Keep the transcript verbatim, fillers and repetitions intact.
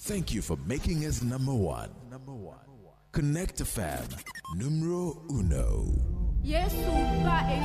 Thank you for making us number one. Number one. Connect F M, numero uno. Yesu ba